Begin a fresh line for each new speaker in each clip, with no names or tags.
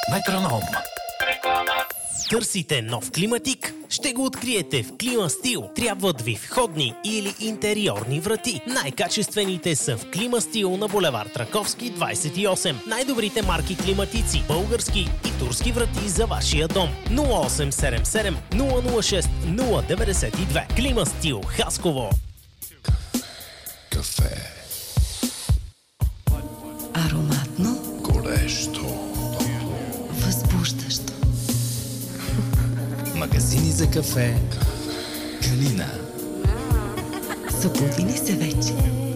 Метроном.
Търсите нов климатик? Ще го откриете в Климастил. Трябват ви входни или интериорни врати. Най-качествените са в Климастил на булевард Раковски 28. Най-добрите марки климатици, български и турски врати за вашия дом. 0877 006 092. Климастил, Хасково.
Кафе.
Ароматно.
Горещо.
Възбуждащо.
Магазини за кафе. Калина.
Събуди ли се вече?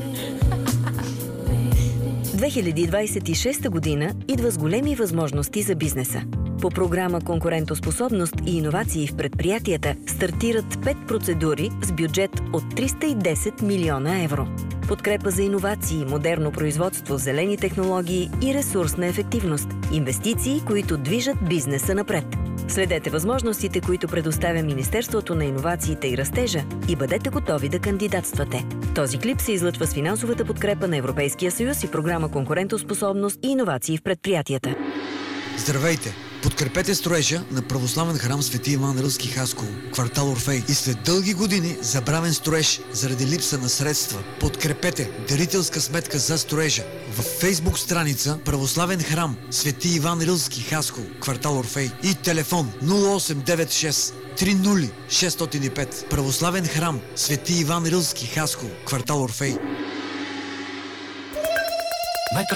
2026 година идва с големи възможности за бизнеса. По програма Конкурентоспособност и иновации в предприятията стартират 5 процедури с бюджет от 310 милиона евро. Подкрепа за иновации, модерно производство, зелени технологии и ресурсна ефективност. Инвестиции, които движат бизнеса напред. Следете възможностите, които предоставя Министерството на иновациите и растежа и бъдете готови да кандидатствате. Този клип се излъчва с финансовата подкрепа на Европейския съюз и програма Конкурентоспособност и иновации в предприятията.
Здравейте! Подкрепете строежа на православен храм Свети Иван Рилски Хасково, квартал Орфей. И след дълги години забравен строеж заради липса на средства. Подкрепете дарителска сметка за строежа в Фейсбук страница Православен храм Свети Иван Рилски Хасково, квартал Орфей и телефон 0896 30 605. Православен храм Свети Иван Рилски Хасково, квартал Орфей.